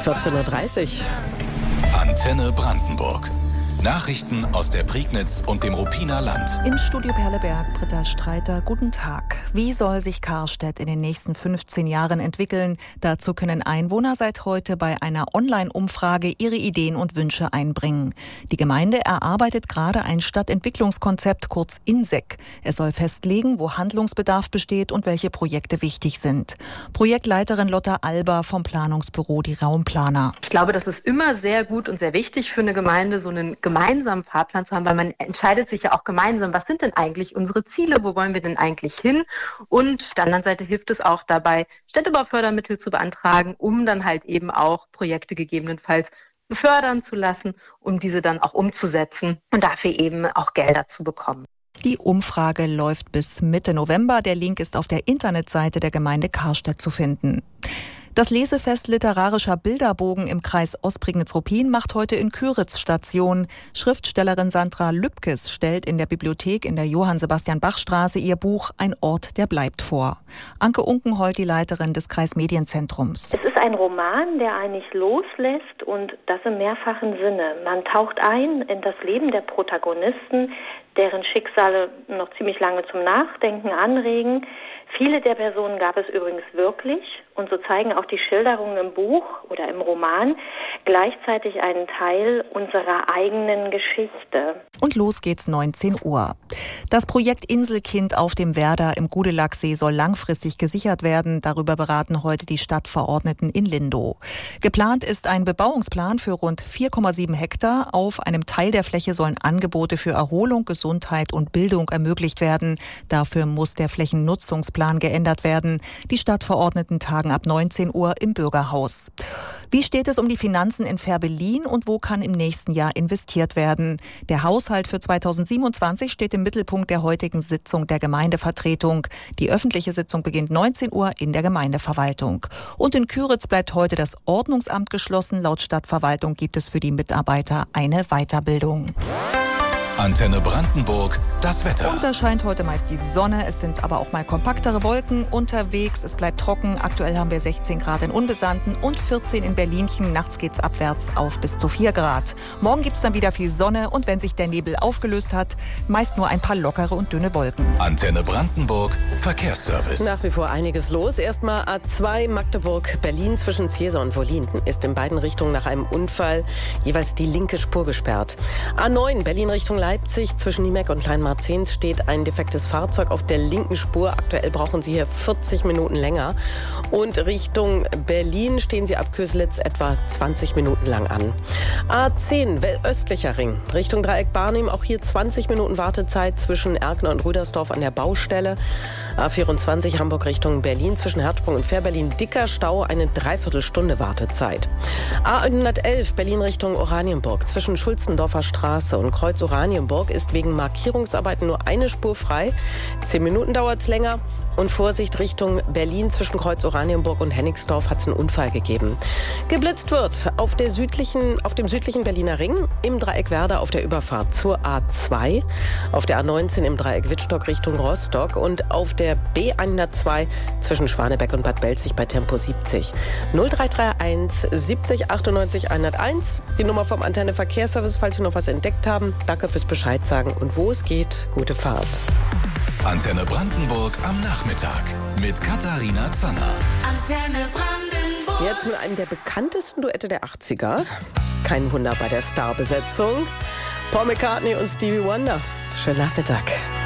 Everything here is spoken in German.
14:30 Uhr. Antenne Brandenburg. Nachrichten aus der Prignitz und dem Ruppiner Land. Im Studio Perleberg, Britta Streiter, guten Tag. Wie soll sich Karstedt in den nächsten 15 Jahren entwickeln? Dazu können Einwohner seit heute bei einer Online-Umfrage ihre Ideen und Wünsche einbringen. Die Gemeinde erarbeitet gerade ein Stadtentwicklungskonzept, kurz INSEC. Es soll festlegen, wo Handlungsbedarf besteht und welche Projekte wichtig sind. Projektleiterin Lotta Alber vom Planungsbüro Die Raumplaner. Ich glaube, das ist immer sehr gut und sehr wichtig für eine Gemeinde, so einen gemeinsamen Fahrplan zu haben, weil man entscheidet sich ja auch gemeinsam, was sind denn eigentlich unsere Ziele, wo wollen wir denn eigentlich hin? Und auf der anderen Seite hilft es auch dabei, Städtebaufördermittel zu beantragen, um dann halt eben auch Projekte gegebenenfalls fördern zu lassen, um diese dann auch umzusetzen und dafür eben auch Gelder zu bekommen. Die Umfrage läuft bis Mitte November. Der Link ist auf der Internetseite der Gemeinde Karstedt zu finden. Das Lesefest Literarischer Bilderbogen im Kreis Ostprignitz-Ruppin macht heute in Kyritz Station. Schriftstellerin Sandra Lübkes stellt in der Bibliothek in der Johann-Sebastian-Bach-Straße ihr Buch Ein Ort, der bleibt vor. Anke Unkenhold, die Leiterin des Kreismedienzentrums. Es ist ein Roman, der einen nicht loslässt und das im mehrfachen Sinne. Man taucht ein in das Leben der Protagonisten, deren Schicksale noch ziemlich lange zum Nachdenken anregen. Viele der Personen gab es übrigens wirklich und so zeigen auch die Schilderungen im Buch oder im Roman gleichzeitig einen Teil unserer eigenen Geschichte. Und los geht's 19 Uhr. Das Projekt Inselkind auf dem Werder im Gudelachsee soll langfristig gesichert werden. Darüber beraten heute die Stadtverordneten in Lindow. Geplant ist ein Bebauungsplan für rund 4,7 Hektar. Auf einem Teil der Fläche sollen Angebote für Erholung, Gesundheit und Bildung ermöglicht werden. Dafür muss der Flächennutzungsplan geändert werden. Die Stadtverordneten tagen ab 19 Uhr im Bürgerhaus. Wie steht es um die Finanzen in Fährberlin und wo kann im nächsten Jahr investiert werden? Der Haushalt für 2027 steht im Mittelpunkt der heutigen Sitzung der Gemeindevertretung. Die öffentliche Sitzung beginnt 19 Uhr in der Gemeindeverwaltung. Und in Kyritz bleibt heute das Ordnungsamt geschlossen. Laut Stadtverwaltung gibt es für die Mitarbeiter eine Weiterbildung. Antenne Brandenburg, das Wetter. Und da scheint heute meist die Sonne. Es sind aber auch mal kompaktere Wolken unterwegs. Es bleibt trocken. Aktuell haben wir 16 Grad in Unbesandten und 14 in Berlinchen. Nachts geht's abwärts auf bis zu 4 Grad. Morgen gibt's dann wieder viel Sonne und wenn sich der Nebel aufgelöst hat, meist nur ein paar lockere und dünne Wolken. Antenne Brandenburg, Verkehrsservice. Nach wie vor einiges los. Erstmal A2 Magdeburg-Berlin zwischen Ziersau und Wohlinden ist in beiden Richtungen nach einem Unfall jeweils die linke Spur gesperrt. A9 Berlin Richtung Leipzig zwischen Niemeck und Kleinmarzens steht ein defektes Fahrzeug auf der linken Spur. Aktuell brauchen Sie hier 40 Minuten länger. Und Richtung Berlin stehen Sie ab Köslitz etwa 20 Minuten lang an. A10 östlicher Ring Richtung Dreieck Barnim. Auch hier 20 Minuten Wartezeit zwischen Erkner und Rüdersdorf an der Baustelle. A24 Hamburg Richtung Berlin zwischen Herzsprung und Fährberlin dicker Stau, eine Dreiviertelstunde Wartezeit. A111 Berlin Richtung Oranienburg zwischen Schulzendorfer Straße und Kreuz Oranienburg ist wegen Markierungsarbeiten nur eine Spur frei. 10 Minuten dauert's länger. Und Vorsicht Richtung Berlin zwischen Kreuz Oranienburg und Hennigsdorf hat es einen Unfall gegeben. Geblitzt wird auf dem südlichen Berliner Ring, im Dreieck Werder auf der Überfahrt zur A2, auf der A19 im Dreieck Wittstock Richtung Rostock und auf der B102 zwischen Schwanebeck und Bad Belzig bei Tempo 70. 0331 70 98 101, die Nummer vom Antenne Verkehrsservice, falls Sie noch was entdeckt haben. Danke fürs Bescheid sagen und wo es geht, gute Fahrt. Antenne Brandenburg am Nachmittag mit Katharina Zanner. Antenne Brandenburg. Jetzt mit einem der bekanntesten Duette der 80er. Kein Wunder bei der Starbesetzung. Paul McCartney und Stevie Wonder. Schönen Nachmittag.